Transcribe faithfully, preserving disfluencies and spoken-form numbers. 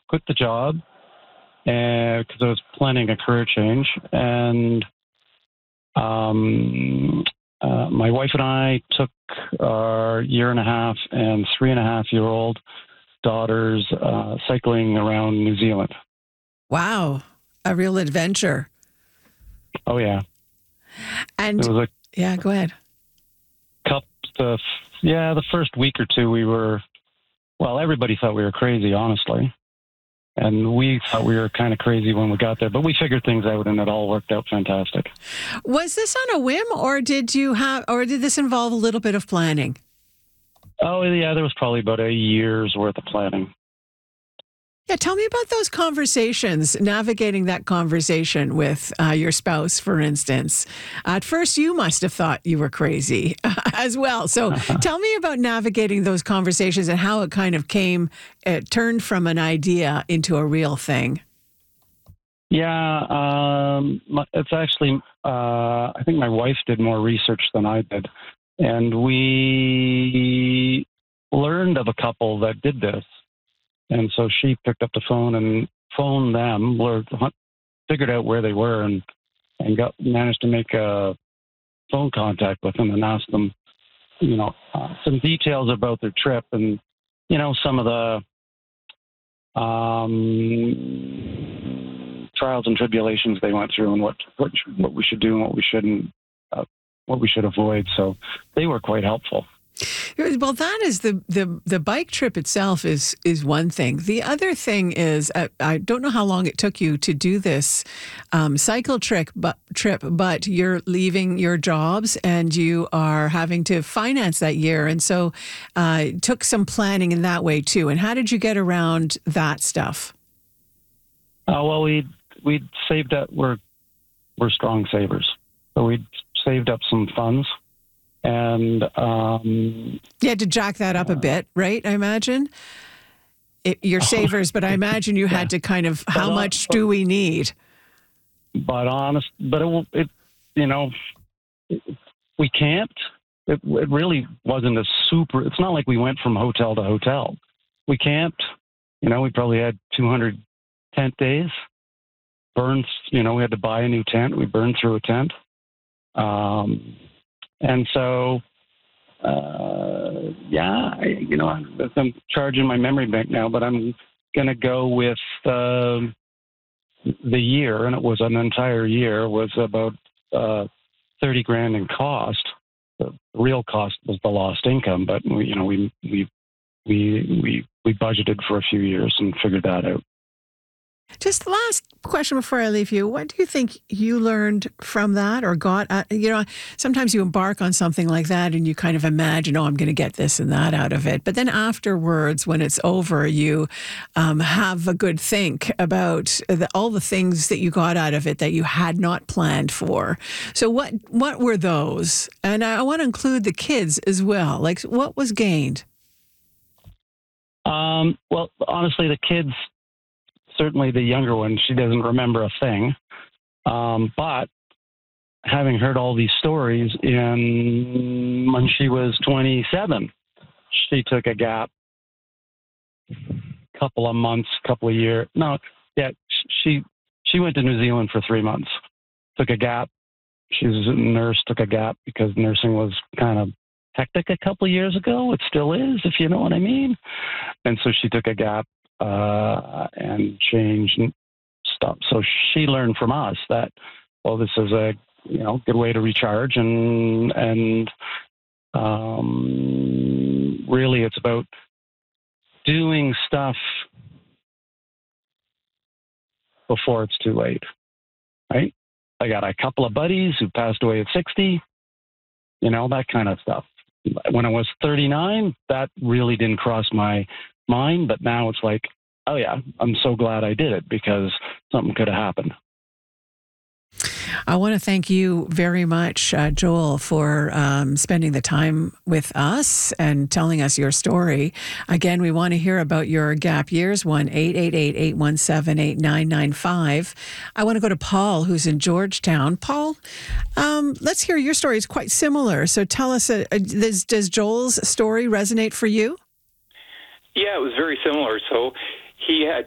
quit the job because I was planning a career change. And um, uh, my wife and I took our year and a half and three and a half year old daughters uh, cycling around New Zealand. Wow, a real adventure. Oh, yeah. And it was a yeah, go ahead. Couple, the, yeah, the first week or two we were, well, everybody thought we were crazy, honestly. And we thought we were kind of crazy when we got there, but we figured things out and it all worked out fantastic. Was this on a whim, or did you have, or did this involve a little bit of planning? Oh, yeah, there was probably about a year's worth of planning. Yeah, tell me about those conversations, navigating that conversation with uh, your spouse, for instance. At first, you must have thought you were crazy as well. So tell me about navigating those conversations and how it kind of came, it turned from an idea into a real thing. Yeah, um, it's actually, uh, I think my wife did more research than I did. And we learned of a couple that did this. And so she picked up the phone and phoned them, learned, figured out where they were, and and got managed to make a phone contact with them and ask them, you know, uh, some details about their trip and, you know, some of the um, trials and tribulations they went through and what what, what we should do and what we shouldn't, uh, what we should avoid. So they were quite helpful. Well, that is the, the, the bike trip itself is is one thing. The other thing is, uh, I don't know how long it took you to do this um, cycle trip, but, trip, but you're leaving your jobs and you are having to finance that year. And so uh, it took some planning in that way too. And how did you get around that stuff? Uh, well, we we saved up. We're we're strong savers, so we saved up some funds. And um, you had to jack that up a bit, right? I imagine it, you're savers, but I imagine you had yeah. to kind of, how but, much but, do we need? But honest, but it, it you know, it, we camped. It, it really wasn't a super. It's not like we went from hotel to hotel. We camped. You know, we probably had two hundred tent days. Burned. You know, we had to buy a new tent. We burned through a tent. Um. And so, uh, yeah, I, you know, I'm, I'm charging my memory bank now, but I'm going to go with uh, the year, and it was an entire year, was about uh, thirty grand in cost. The real cost was the lost income, but we, you know, we we we we we budgeted for a few years and figured that out. Just the last question before I leave you. What do you think you learned from that or got? Uh, you know, sometimes you embark on something like that and you kind of imagine, oh, I'm going to get this and that out of it. But then afterwards, when it's over, you um, have a good think about the, all the things that you got out of it that you had not planned for. So what, what were those? And I want to include the kids as well. Like, what was gained? Um, well, honestly, the kids... Certainly the younger one, she doesn't remember a thing. Um, but having heard all these stories in when she was twenty-seven, she took a gap, couple of months, couple of years. No, yeah, she she went to New Zealand for three months, took a gap. She was a nurse, took a gap because nursing was kind of hectic a couple of years ago. It still is, if you know what I mean. And so she took a gap. Uh, and change stuff. So she learned from us that, well, this is a you know good way to recharge, and and um, really it's about doing stuff before it's too late, right? I got a couple of buddies who passed away at sixty, you know, that kind of stuff. When I was thirty-nine, that really didn't cross my mind, but now it's like, oh yeah, I'm so glad I did it because something could have happened. I want to thank you very much, uh, Joel, for um, spending the time with us and telling us your story. Again, we want to hear about your gap years, one eight eight eight, eight one seven, eight nine nine five. I want to go to Paul, who's in Georgetown. Paul, um, let's hear your story. It's quite similar. So tell us, uh, does, does Joel's story resonate for you? Yeah, it was very similar. So he had